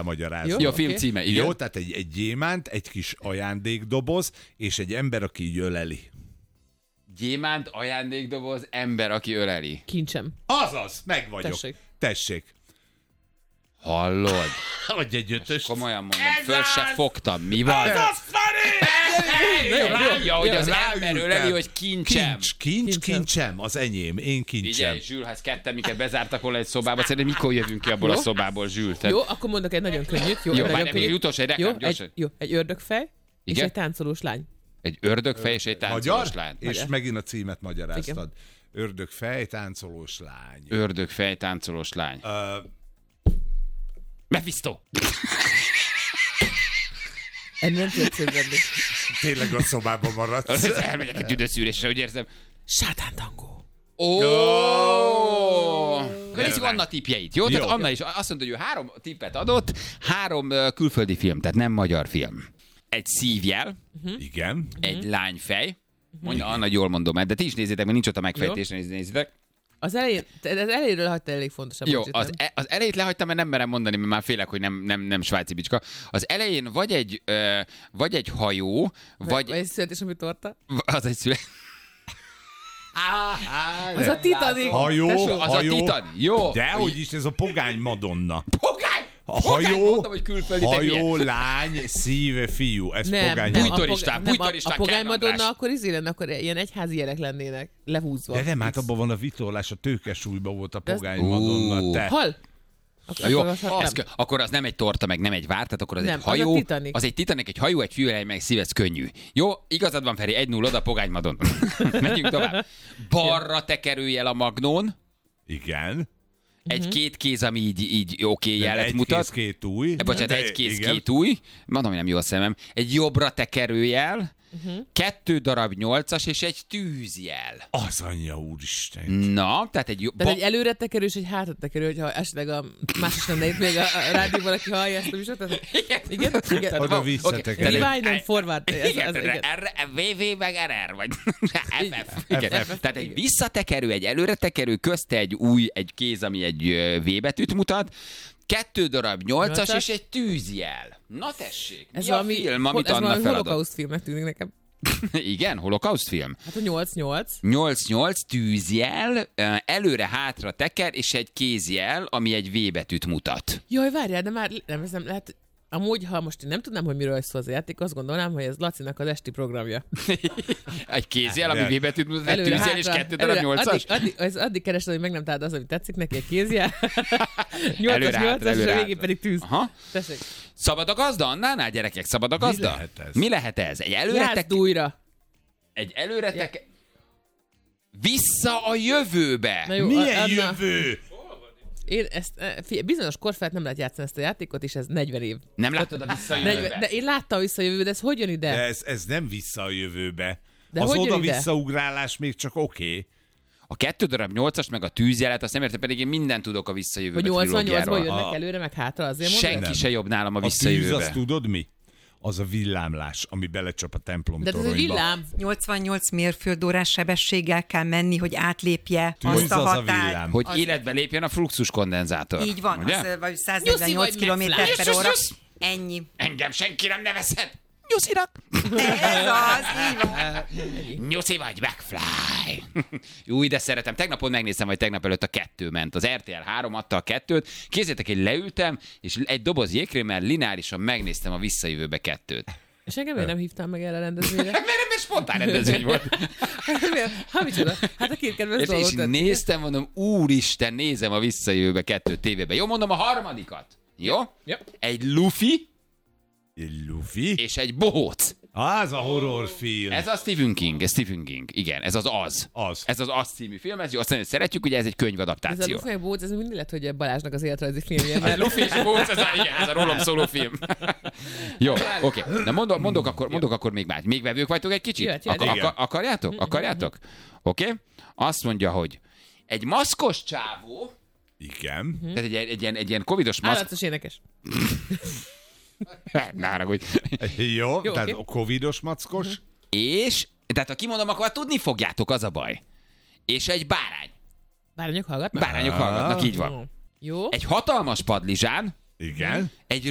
elmagyarázom. Jó, a film címe, igen. Jó, tehát egy gyémánt, egy kis ajándékdoboz, és egy ember, aki így öleli. Gyémánt, ajándékdoboz, ember, aki öleli. Kincsem. Azaz, meg vagyok. Tessék. Hallod? Adj egy ötöst. Komolyan mondom, föl se fogtam. Mi van? Ez az, Feri! Látja, hogy az ember öleli, hogy kincsem. Kincsem, az enyém, én kincsem. Figyelj, Zsül, ha ezt ketten minket bezártak volna egy szobába, szerintem mikor jövünk ki abból a szobából, Zsül? Jó, akkor mondok egy nagyon könnyűt. Jó, várj, még utolsó egy reklám, gyorsan. Egy ördögfej és Igen? egy táncolós lány. Egy ördögfej és egy táncolós lány. És megint a címet magyaráztad. Ördögfej, táncolós lány. Ördögfej, táncolós lány. Mephisto! Ennél nem tudod szövődni. Tényleg a szobában maradsz. Elmegyek egy tüdőszűrésre, úgy érzem. Sátántangó. Nézzük Anna tippjeit, jó? Tehát Anna is azt mondta, hogy ő 3 tippet adott, 3 külföldi film, tehát nem magyar film. Egy szívjel, Igen. egy lányfej, mondja Anna, jól mondom, de ti is nézzétek, mert nincs ott a megfejtés, nézzétek. Az elejéről hagyta elég fontosabb. Jó, az elejét lehagytam, mert nem merem mondani, mert már félek, hogy nem svájci bicska. Az elején vagy egy hajó, vagy egy születésnapi torta. az egy Az a Titanic. Hajó, az a Titanic. Jó. Dehogy is, ez a pogány Madonna. Pogány! A hajó, mondtam, hogy külföldi, hajó, lány, szíve, fiú. Ez pogány nem, Madonna. Bújtoristán, a pogány Madonna akkor lenne, akkor ilyen egyházi jelek lennének, lehúzva. De nem, hát abban van a vitorlás, a tőkesúlyban volt a pogány Madonna. Te. Hal? Jó, akkor az nem egy torta, meg nem egy vár, tehát akkor az nem, egy hajó. Az egy Titanic, egy hajó, egy fiú, meg szív, ez könnyű. Jó, igazad van, Feri, 1-0 oda, pogány Madonna. Menjünk tovább. Balra tekerőjel a magnón. Igen. Egy-két kéz, ami így oké jelet mutat. Egy kéz, két új. Bocsánat, egy kéz, két új. Mondom, hogy nem jó a szemem. Egy jobbra tekerőjel, 2 darab 8-as és egy tűzjel. Az anyja úristen. Na, tehát egy... Tehát egy előre tekerő és egy hátra tekerő, hogyha esetleg a másik lenne itt még a rádióban, aki hallja ezt a műsort. Igen. Oda visszatekerő. Rewind and forward. Igen, VV meg RR, vagy FF. Tehát egy visszatekerő, egy előre tekerő, közte egy kéz, ami egy V betűt mutat, 2 darab 8-as és egy tűzjel. Na tessék, ez mi a film, amit ez Anna valami feladott? holokauszt filmnek tűnik nekem. Igen, holokauszt film. Hát a 8-8. 8-8 tűzjel, előre-hátra teker, és egy kézjel, ami egy V betűt mutat. Jaj, várjál, de már nem, ez nem lehet. Amúgy, ha most én nem tudnám, hogy miről szól az játék, azt gondolnám, hogy ez Lacinak az esti programja. Egy kézjel, ami V betűt mutat, egy tűzjel és 2 darab 8-as. Addig keresed, hogy meg nem találd az, ami tetszik neki, egy kézjel. 8-as, és a végén pedig tűz. Aha. Tessék. Szabad a gazda, Annánál, gyerekek, szabad a gazda? Mi lehet ez? Egy Játszd újra. Egy előretek... Vissza a jövőbe! Jó, milyen jövő? Én bizonyos kor felett nem lehet játszani ezt a játékot, és ez 40 év. Nem láttad a Vissza a jövőbe? De én láttam Vissza a jövőbe, de ez hogy jön ide? De ez nem vissza a jövőbe. De az hogy jön ide? oda-visszaugrálás még csak oké. A 2 darab 8-as, meg a tűzjelet, azt nem értem, pedig én mindent tudok a Vissza a jövőbe Hogy 88-ból trilógiáról. jönnek előre, meg hátra, azért mondom? Senki se jobb nálam a A Vissza a tűz, jövőbe. azt tudod mi? Az a villámlás, ami belecsap a templom De ez egy toronyba. villám. 88 mérföldórás sebességgel kell menni, hogy átlépje Tűz azt a az a határt. villám. Hogy életbe lépjen a fluxus kondenzátor. Így van, ugye? az vagy Nyuszi 148 vagy, km megfláj. per óra. Ennyi. Engem senki nem nevezhet. Nyuszinak. Ez az, így van. Nyuszi vagy, McFly. Új, de szeretem. Tegnapon megnéztem, hogy tegnap előtt a 2 ment. Az RTL 3 adta a 2-t. Képzeljétek, hogy leültem, és egy doboz jégkrémmel lineárisan megnéztem a Visszajövőbe 2-t. És engem miért nem hívtál meg erre a rendezvényre? Mert spontán rendezvény volt. Ha micsoda? Hát a két kedvenc És dolgot. néztem, mondom, úristen, nézem a Visszajövőbe 2 tévében. Jó, mondom a harmadikat. Jó? Ja. Egy Luffy Egy Luffy? és egy bohóc. Az a horrorfilm. Ez a Stephen King. Igen, ez az Az. Az. Ez az Az című film, ez jó, azt nagyon szeretjük, ugye ez egy Ez a könyvadaptáció. Luffy meg Bóc, ez mindig lett, hogy Balázsnak az életrajzi filmje. A Mert Luffy és a bohóc, ez a rólam szóló film. Jó, oké. De mondok akkor még más. Még vevők vagytok egy kicsit? Jöhet. Akarjátok? Oké. Azt mondja, hogy egy maszkos csávó, Igen. tehát egy ilyen covidos maszk... állatos énekes. Ne haragudj. Jó, tehát oké. covidos mackos. És, tehát ha kimondom, akkor tudni fogjátok, az a baj. És egy bárány. Bárányok hallgatnak? Bárányok hallgatnak, így van. Jó. Egy hatalmas padlizsán, Igen. egy